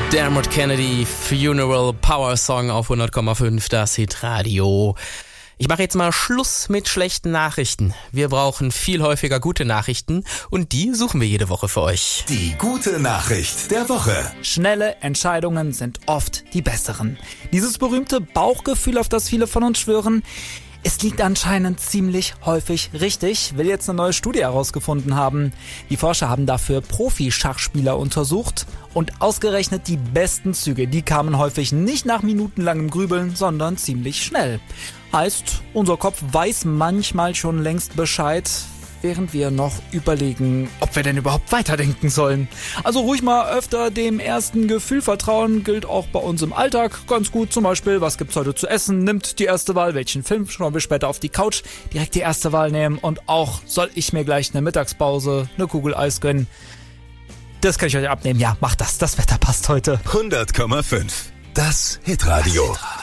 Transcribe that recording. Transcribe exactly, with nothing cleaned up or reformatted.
Dermot Kennedy, Funeral Power Song auf hundert Komma fünf, das Hitradio. Ich mache jetzt mal Schluss mit schlechten Nachrichten. Wir brauchen viel häufiger gute Nachrichten und die suchen wir jede Woche für euch. Die gute Nachricht der Woche. Schnelle Entscheidungen sind oft die besseren. Dieses berühmte Bauchgefühl, auf das viele von uns schwören, es liegt anscheinend ziemlich häufig richtig, will jetzt eine neue Studie herausgefunden haben. Die Forscher haben dafür Profi-Schachspieler untersucht und ausgerechnet die besten Züge, die kamen häufig nicht nach minutenlangem Grübeln, sondern ziemlich schnell. Heißt, unser Kopf weiß manchmal schon längst Bescheid, während wir noch überlegen, ob wir denn überhaupt weiterdenken sollen. Also ruhig mal öfter dem ersten Gefühl vertrauen, gilt auch bei uns im Alltag ganz gut. Zum Beispiel, was gibt's heute zu essen? Nimmt die erste Wahl, welchen Film schauen wir später auf die Couch? Direkt die erste Wahl nehmen und auch, soll ich mir gleich eine Mittagspause, eine Kugel Eis gönnen? Das kann ich euch abnehmen. Ja, macht das. Das Wetter passt heute. hundert Komma fünf. Das Hitradio.